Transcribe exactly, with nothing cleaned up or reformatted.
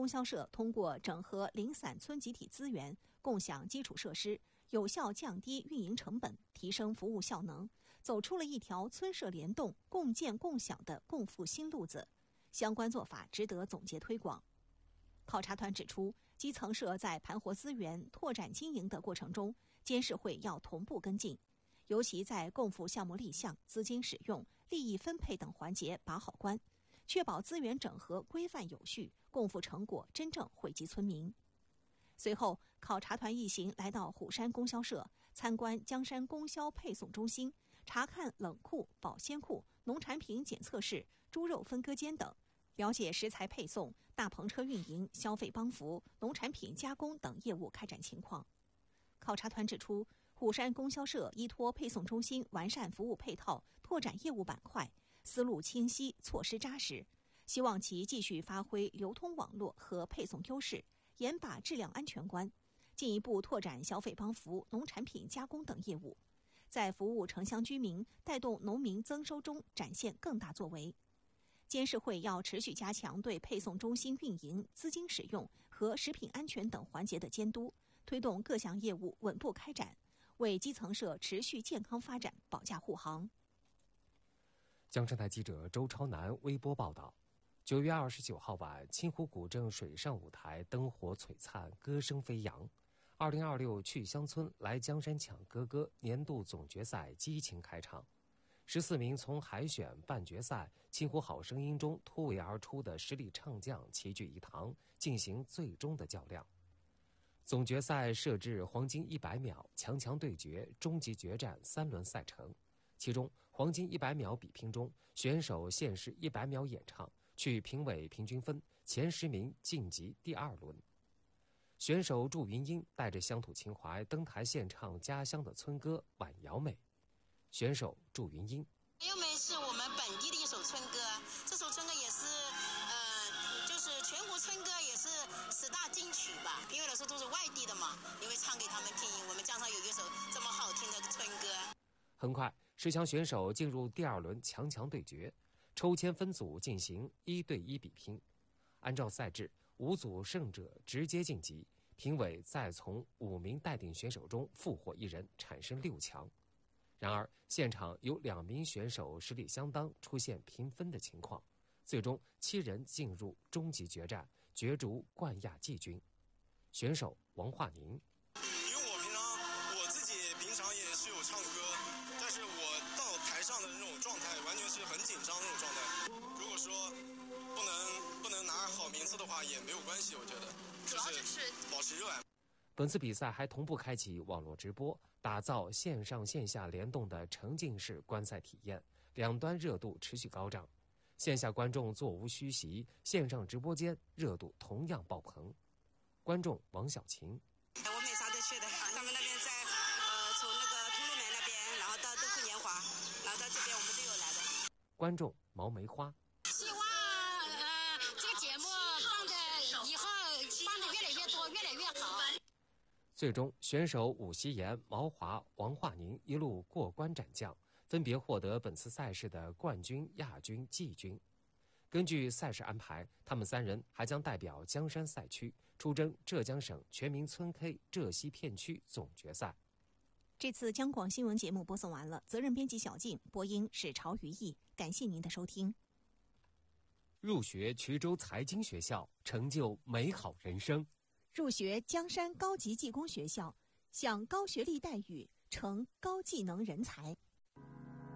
供销社通过整合零散村集体资源，共享基础设施，有效降低运营成本，提升服务效能，走出了一条村社联动、共建共享的共富新路子。相关做法值得总结推广。考察团指出，基层社在盘活资源、拓展经营的过程中，监事会要同步跟进，尤其在共富项目立项、资金使用、利益分配等环节把好关，确保资源整合规范有序，共富成果真正惠及村民。随后，考察团一行来到虎山供销社，参观江山供销配送中心，查看冷库、保鲜库、农产品检测室、猪肉分割间等，了解食材配送、大篷车运营、消费帮扶、农产品加工等业务开展情况。考察团指出，虎山供销社依托配送中心完善服务配套，拓展业务板块，思路清晰，措施扎实，希望其继续发挥流通网络和配送优势，严把质量安全关，进一步拓展消费帮扶、农产品加工等业务，在服务城乡居民、带动农民增收中展现更大作为。监事会要持续加强对配送中心运营、资金使用和食品安全等环节的监督，推动各项业务稳步开展，为基层社持续健康发展保驾护航。 江山台记者周超南微播报道。九月二十九号晚，清湖古镇水上舞台灯火璀璨，歌声飞扬。二零二六去乡村来江山抢歌歌年度总决赛激情开场。十四名从海选、半决赛、清湖好声音中突围而出的实力唱将齐聚一堂，进行最终的较量。总决赛设置黄金一百秒、强强对决、终极决战三轮赛程。其中，黄金一百秒比拼中，选手限时一百秒演唱，去评委平均分，前十名晋级第二轮。选手祝云英带着乡土情怀登台献唱家乡的村歌《晚瑶美》。选手祝云英： 晚瑶美是我们本地的一首村歌，这首村歌也是呃，就是全国村歌也是十大金曲吧。评委老师都是外地的嘛，因为唱给他们听，我们江上有一首这么好听的村歌。 很快，十强选手进入第二轮强强对决，抽签分组进行一对一比拼。按照赛制，五组胜者直接晋级，评委再从五名待定选手中复活一人，产生六强。然而，现场有两名选手实力相当，出现平分的情况，最终七人进入终极决战，角逐冠亚季军。选手王化宁： 因为我平常我自己平常也是有唱歌，但是我到台上的那种状态完全是很紧张那种状态。如果说不能不能拿好名次的话也没有关系，我觉得主要就是保持热爱。 本次比赛还同步开启网络直播，打造线上线下联动的沉浸式观赛体验，两端热度持续高涨。线下观众座无虚席，线上直播间热度同样爆棚。观众王小琴： 我没啥得去的，他们那边在呃从那个通路门那边，然后到豆腐年华，然后到这边我们都有来的。 观众毛梅花： 希望呃这个节目放的以后放的越来越多，越来越好。 最终，选手武希言、毛华、王化宁一路过关斩将，分别获得本次赛事的冠军、亚军、季军。根据赛事安排，他们三人还将代表江山赛区出征浙江省全民村 K 浙西片区总决赛。 这次江广新闻节目播送完了，责任编辑小静，播音是曹于毅，感谢您的收听。 入学衢州财经学校，成就美好人生。 入学江山高级技工学校，享高学历待遇，成高技能人才。